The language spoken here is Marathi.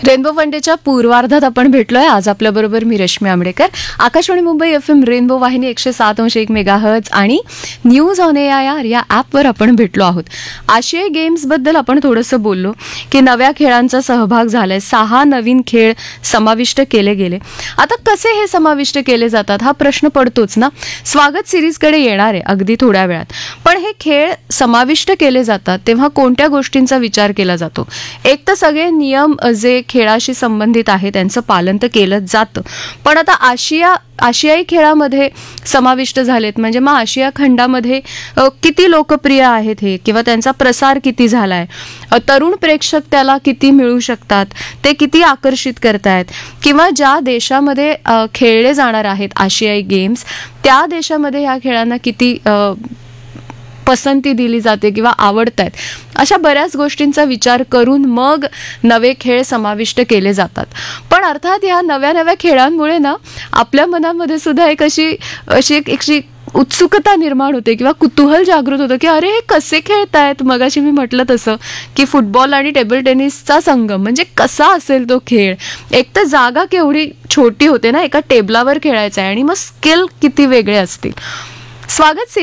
रेनबो वनडेच्या पूर्वार्धात आपण भेटलोय. आज आपल्याबरोबर मी रश्मी आंबेडकर. आकाशवाणी मुंबई FM रेनबो वाहिनी 107.1 मेगाहर्ट्ज आणि न्यूज ऑन AIR या ॲपवर आपण भेटलो आहोत. आशियाई गेम्सबद्दल आपण थोडंसं बोललो की नव्या खेळांचा सहभाग झालाय. 6 नवीन खेळ समाविष्ट केले गेले. आता कसे हे समाविष्ट केले जातात हा प्रश्न पडतोच ना. स्वागत सिरीजकडे येणार आहे अगदी थोड्या वेळात. पण हे खेळ समाविष्ट केले जातात तेव्हा कोणत्या गोष्टींचा विचार केला जातो? एक तर सगळे नियम जे खेळाशी संबंधित आहे त्यांचं पालन तर केलं जातं. पण आता आशियाई खेळामध्ये समाविष्ट झालेत म्हणजे मग आशिया खंडामध्ये किती लोकप्रिय आहेत हे किंवा त्यांचा प्रसार किती झालाय, तरुण प्रेक्षक त्याला किती मिळू शकतात, ते किती आकर्षित करतायत किंवा ज्या देशामध्ये खेळले जाणार आहेत आशियाई गेम्स त्या देशामध्ये ह्या खेळांना किती पसंती दिली जाते किंवा आवडतायत, अशा बऱ्याच गोष्टींचा विचार करून मग नवे खेळ समाविष्ट केले जातात. पण अर्थात ह्या नव्या खेळांमुळे ना आपल्या मनामध्ये सुद्धा एक अशी उत्सुकता निर्माण होते किंवा कुतूहल जागृत होतं की अरे हे कसे खेळतायत. मगाशी मी म्हटलं तसं की फुटबॉल आणि टेबल टेनिसचा संगम म्हणजे कसा असेल तो खेळ. एक तर जागा केवढी छोटी होते ना, एका टेबलावर खेळायचं आहे आणि मग स्किल किती वेगळे असतील. स्वागत